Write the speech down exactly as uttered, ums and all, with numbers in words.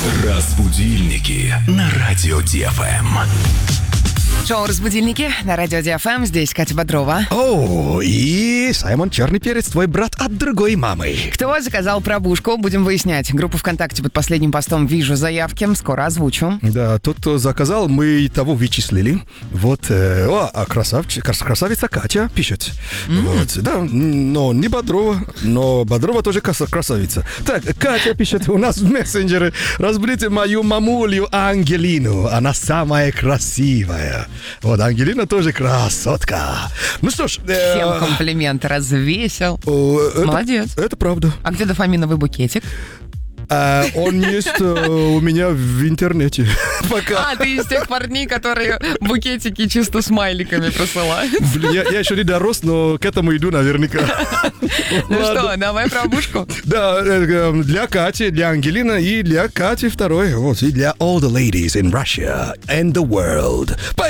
Разбудильники на радио Ди Эф Эм. Шоу «Разбудильники» на радио Ди Эф Эм. Здесь Катя Бодрова. О, и Саймон Черный Перец, твой брат от другой мамы. Кто заказал пробушку, будем выяснять. Группу ВКонтакте под последним постом «Вижу заявки», скоро озвучу. Да, тот, кто заказал, мы того вычислили. Вот, э, о, а красавчик, крас- красавица Катя пишет. Mm-hmm. Вот, да, но не Бодрова, но Бодрова тоже крас- красавица. Так, Катя пишет у нас в мессенджере: разбудите мою мамулю Ангелину, она самая красивая. Вот, Ангелина тоже красотка. Ну что ж... Э, Всем комплименты развесил. О, это, Молодец. Это правда. А где дофаминовый букетик? А, он есть э, у меня в интернете. Пока. А, ты из тех парней, которые букетики чисто смайликами присылают. Блин, я, я еще не дорос, но к этому иду наверняка. Ну что, давай пробушку. Да, э, для Кати, для Ангелины и для Кати второй. Вот, и для all the ladies in Russia and the world. Поехали!